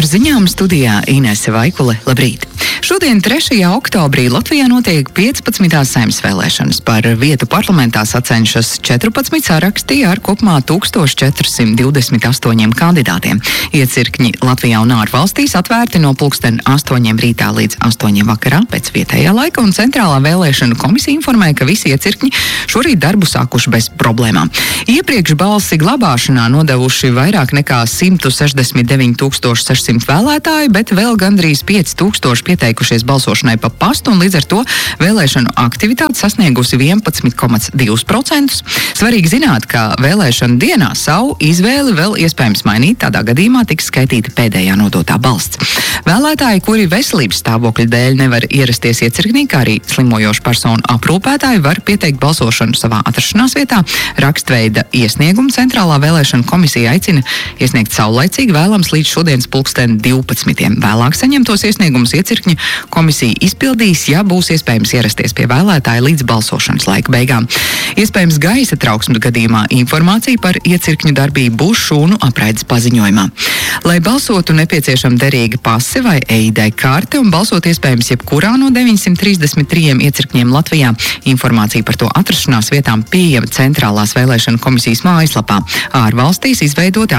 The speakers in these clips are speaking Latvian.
Ar ziņām studijā Inese Vaikule. Labrīt! Šodien, 3. oktobrī, Latvijā notiek 15. saeimas vēlēšanas. Par vietu parlamentā sacenšas 14 saraksti ar kopumā 1428 kandidātiem. Iecirkņi Latvijā un ārvalstīs atvērti no 8:00 rītā līdz 8:00 vakarā pēc vietējā laika, un Centrālā vēlēšanu komisija informēja, ka visi iecirkņi šorīt darbu sākuši bez problēmām. Iepriekš balsi glabāšanā nodevuši vairāk nekā 169 600 vēlētāji, bet vēl gandrīz 5000 pieteikušies balsošanai pa pastu, un līdz ar to vēlēšanu aktivitāte sasniegusi 11,2%. Svarīgi zināt, ka vēlēšanu dienā savu izvēli vēl iespējams mainīt, tādā gadījumā tiks skaitīta pēdējā nodotā balsts. Vēlētāji, kuri veselības stāvokļa dēļ nevar ierasties iecirknī, kā arī slimojošu personu aprūpētāji, var pieteikt balsošanu savā atrašanās vietā. Rakstveida iesniegumu Centrālā vēlēšana komisija aicina iesniegt saulaicīgi, vēlams līdz šodienas 12:00. Vēlāk saņemtos iesniegumus iecirkņi komisija izpildīs, ja būs iespējams ierasties pie vēlētāja līdz balsošanas laika beigām. Iespējams gaisa trauksmes gadījumā informācija par iecirkņu darbību būs šūnu apraides paziņojumā. Lai balsotu, nepieciešama derīga pase vai EID karte, un balsot iespējams jebkurā no 933 iecirkņiem Latvijā. Informācija par to atrašanās vietām pieejama Centrālās vēlēšana komisijas mājaslapā. Ārvalstīs izveidoti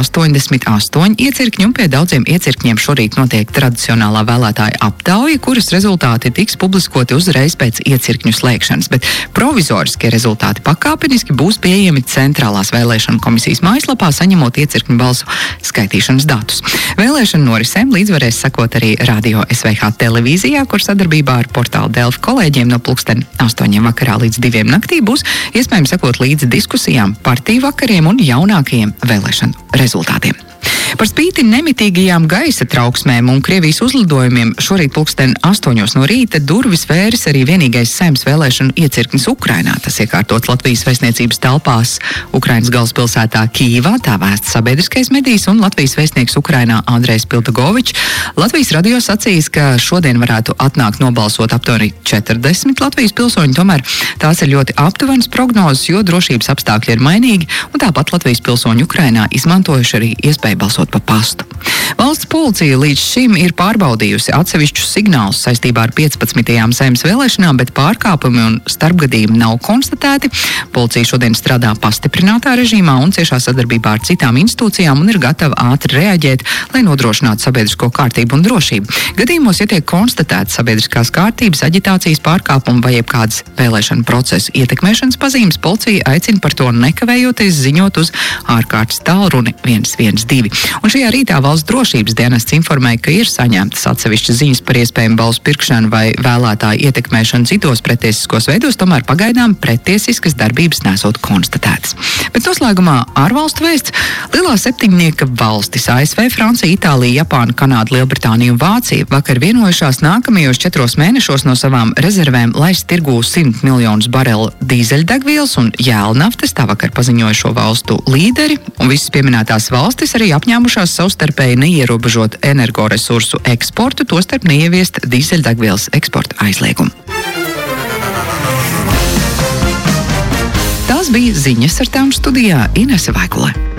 88 iecirkņi, un pie daudziem iecirkņiem šorīt notiek tradicionālā vēlētāja aptauja, kuras rezultāti tiks publiskoti uzreiz pēc iecirkņu slēgšanas, bet provizoriskie rezultāti pakāpeniski būs pieejami Centrālās vēlēšana komisijas mājaslapā, saņemot iecirkņu balsu skaitīšanas datus. Vēlēšanu norisēm līdz varēs sekot arī Radio SVH televīzijā, kur sadarbībā ar portālu Delfi kolēģiem no 8:00 vakarā līdz 2:00 naktī būs iespējams sekot līdzi diskusijām, partiju vakariem un jaunākajiem vēlēšanu rezultātiem. Par spīti nemitīgajām gaisa trauksmēm un Krievijas uzlidojumiem šorīt 8:00 no rīta durvis vēris arī vienīgais saeimas vēlēšanu iecirknis Ukrainā. Tas iekārtots Latvijas vēstniecības telpās Ukrainas galvaspilsētā Kīvā, tā vēsta sabiedriskais medijs, un Latvijas vēstnieks Ukrainā Andrejs Piltagovičs Latvijas radio sacījis, ka šodien varētu atnākt nobalsot aptuveni 40 Latvijas pilsoņi, tomēr tās ir ļoti aptuvenas prognozes, jo drošības apstākļi ir mainīgi, un tāpat Latvijas pilsoņi Ukrainā izmantojuši arī iespēju balsot pa pastu. Valsts policija līdz šim ir pārbaudījusi atsevišķus signālus saistībā ar 15. saeimas vēlēšanām, bet pārkāpumi un starpgadījumi nav konstatēti. Policija šodien strādā pastiprinātā režīmā un ciešā sadarbībā ar citām institūcijām un ir gatava ātri reaģēt, lai nodrošinātu sabiedrisko kārtību un drošību. Gadījumos, ja tiek konstatēts sabiedriskās kārtības, aģitācijas pārkāpumi vai jebkādas vēlēšanu procesu ietekmēšanas pazīmes, policija aicina par to nekavējoties ziņot uz ārkārtas tālruni 112. Un šajā rītā valsts drošības dienests informēja, ka ir saņemtas atsevišķas ziņas par iespējamu balsu pirkšanu vai vēlētāju ietekmēšanu citos pretiesiskos veidos, tomēr pagaidām pretiesiskas darbības nesot konstatētas. Bet noslēgumā ārvalstu vēsts. Lielā septiņnieka valstis ASV, Francija, Itālija, Japāna, Kanāda, Lielbritānija un Vācija vakar vienojušās nākamajos 4 mēnešos no savām rezervēm laist tirgū 100 miljonus barelu dīzeļdegvielas un jēlnaftas, tā vakar paziņoja šo valstu līderi, un visas pieminētās valstis arī apņēmušās savstarpēji neierobežot energoresursu eksportu, tostarp neieviest dīzeļdegvielas eksporta aizliegumu. Tās bija ziņas, ar tām studijā Inese Vaikule.